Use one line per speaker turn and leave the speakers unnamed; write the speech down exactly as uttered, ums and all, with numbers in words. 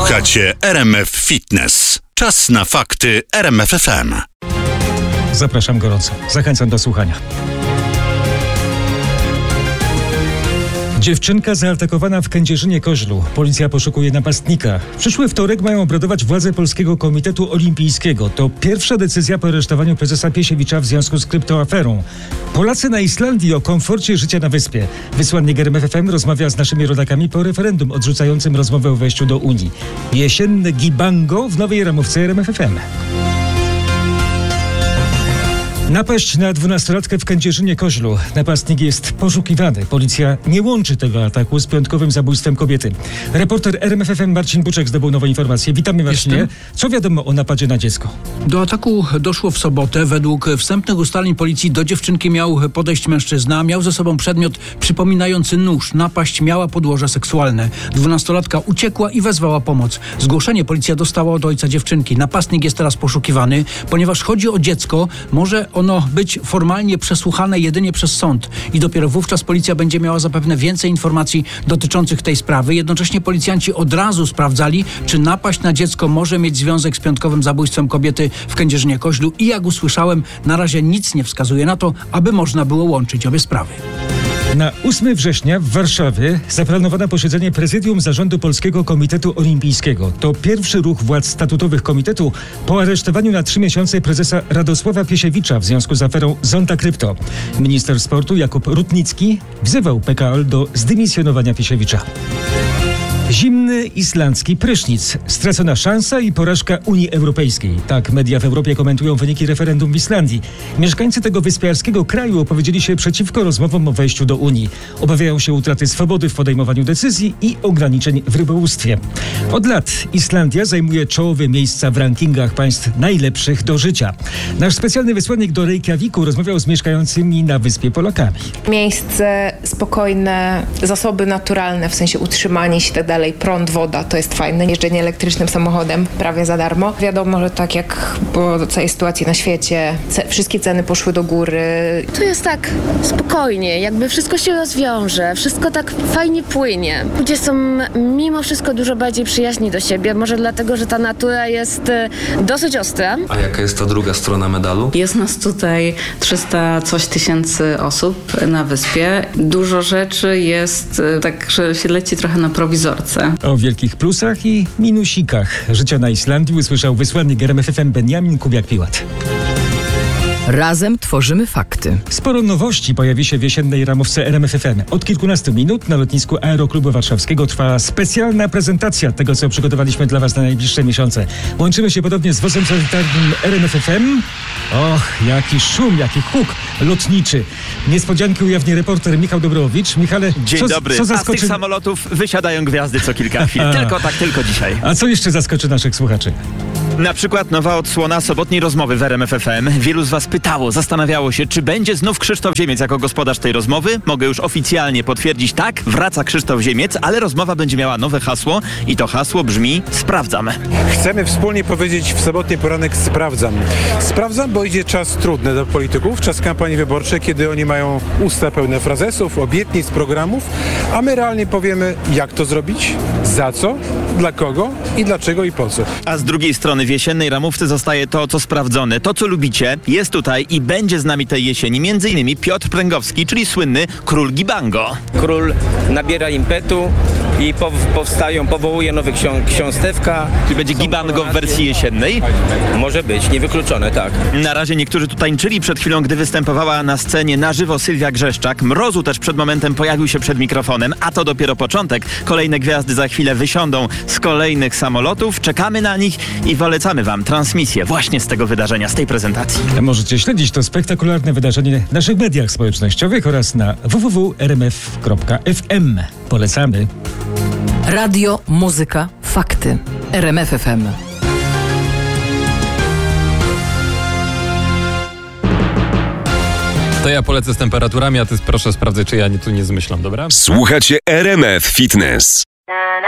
Słuchacie R M F Fitness. Czas na fakty R M F F M.
Zapraszam gorąco. Zachęcam do słuchania. Dziewczynka zaatakowana w Kędzierzynie-Koźlu. Policja poszukuje napastnika. W przyszły wtorek mają obradować władze Polskiego Komitetu Olimpijskiego. To pierwsza decyzja po aresztowaniu prezesa Piesiewicza w związku z kryptoaferą. Polacy na Islandii o komforcie życia na wyspie. Wysłannik R M F F M rozmawia z naszymi rodakami po referendum odrzucającym rozmowę o wejściu do Unii. Jesienne gibango w nowej ramówce R M F F M. Napaść na dwunastolatkę w Kędzierzynie-Koźlu. Napastnik jest poszukiwany. Policja nie łączy tego ataku z piątkowym zabójstwem kobiety. Reporter R M F F M Marcin Buczek zdobył nowe informacje. Witamy Marcinie. Co wiadomo o napadzie na dziecko?
Do ataku doszło w sobotę. Według wstępnych ustaleń policji do dziewczynki miał podejść mężczyzna. Miał ze sobą przedmiot przypominający nóż. Napaść miała podłoże seksualne. Dwunastolatka uciekła i wezwała pomoc. Zgłoszenie policja dostała od ojca dziewczynki. Napastnik jest teraz poszukiwany. Ponieważ chodzi o dziecko, może ono być formalnie przesłuchane jedynie przez sąd i dopiero wówczas policja będzie miała zapewne więcej informacji dotyczących tej sprawy. Jednocześnie policjanci od razu sprawdzali, czy napaść na dziecko może mieć związek z piątkowym zabójstwem kobiety w Kędzierzynie-Koźlu i jak usłyszałem, na razie nic nie wskazuje na to, aby można było łączyć obie sprawy.
Na ósmego września w Warszawie zaplanowano posiedzenie Prezydium Zarządu Polskiego Komitetu Olimpijskiego. To pierwszy ruch władz statutowych komitetu po aresztowaniu na trzy miesiące prezesa Radosława Piesiewicza w związku z aferą Zonta Krypto. Minister sportu Jakub Rutnicki wzywał P K O do zdymisjonowania Piesiewicza. Zimny islandzki prysznic. Stracona szansa i porażka Unii Europejskiej. Tak media w Europie komentują wyniki referendum w Islandii. Mieszkańcy tego wyspiarskiego kraju opowiedzieli się przeciwko rozmowom o wejściu do Unii. Obawiają się utraty swobody w podejmowaniu decyzji i ograniczeń w rybołówstwie. Od lat Islandia zajmuje czołowe miejsca w rankingach państw najlepszych do życia. Nasz specjalny wysłannik do Reykjaviku rozmawiał z mieszkającymi na wyspie Polakami.
Miejsce spokojne, zasoby naturalne, w sensie utrzymanie się i tak dalej. Prąd, woda, to jest fajne. Jeżdżenie elektrycznym samochodem prawie za darmo. Wiadomo, że tak jak po całej sytuacji na świecie, ce- wszystkie ceny poszły do góry.
Tu jest tak spokojnie, jakby wszystko się rozwiąże, wszystko tak fajnie płynie. Ludzie są mimo wszystko dużo bardziej przyjaźni do siebie, może dlatego, że ta natura jest dosyć ostra.
A jaka jest ta druga strona medalu?
Jest nas tutaj trzysta coś tysięcy osób na wyspie. Dużo rzeczy jest tak, że się leci trochę na prowizorce.
O wielkich plusach i minusikach życia na Islandii usłyszał wysłannik R M F F M Beniamin Kubiak-Piłat.
Razem tworzymy fakty.
Sporo nowości pojawi się w jesiennej ramówce R M F F M. Od kilkunastu minut na lotnisku Aeroklubu Warszawskiego trwa specjalna prezentacja tego, co przygotowaliśmy dla Was na najbliższe miesiące. Łączymy się podobnie z wozem sanitarnym R M F F M. Och, jaki szum, jaki huk lotniczy. Niespodzianki ujawni reporter Michał Dobrowicz. Michale,
Dzień
co,
dobry.
co zaskoczy...
A z tych samolotów wysiadają gwiazdy co kilka chwil.
A.
Tylko tak, tylko dzisiaj.
A co jeszcze zaskoczy naszych słuchaczy?
Na przykład nowa odsłona sobotniej rozmowy w R M F F M. Wielu z Was pytało, zastanawiało się, czy będzie znów Krzysztof Ziemiec jako gospodarz tej rozmowy. Mogę już oficjalnie potwierdzić, tak, wraca Krzysztof Ziemiec, ale rozmowa będzie miała nowe hasło i to hasło brzmi sprawdzam.
Chcemy wspólnie powiedzieć w sobotni poranek sprawdzam. Sprawdzam, bo idzie czas trudny dla polityków, czas kampanii wyborczej, kiedy oni mają usta pełne frazesów, obietnic, programów, a my realnie powiemy, jak to zrobić, za co, dla kogo i dlaczego i po co.
A z drugiej strony w jesiennej ramówce zostaje to, co sprawdzone, to, co lubicie, jest tutaj i będzie z nami tej jesieni między innymi Piotr Pręgowski, czyli słynny król gibango.
Król nabiera impetu i pow- powstają, powołuje nowe ksią- ksiąstewka.
Czyli będzie gibango w wersji jesiennej?
Może być, niewykluczone, tak.
Na razie niektórzy tu tańczyli przed chwilą, gdy występowała na scenie na żywo Sylwia Grzeszczak. Mrozu też przed momentem pojawił się przed mikrofonem, a to dopiero początek. Kolejne gwiazdy za chwilę wysiądą z kolejnych samolotów. Czekamy na nich i polecamy Wam transmisję właśnie z tego wydarzenia, z tej prezentacji.
Możecie śledzić to spektakularne wydarzenie w naszych mediach społecznościowych oraz na w w w kropka r m f kropka f m. Polecamy.
Radio, muzyka, fakty. R M F F M.
To ja polecę z temperaturami, a ty proszę sprawdzę, czy ja nie, tu nie zmyślam, dobra?
Słuchacie R M F Fitness.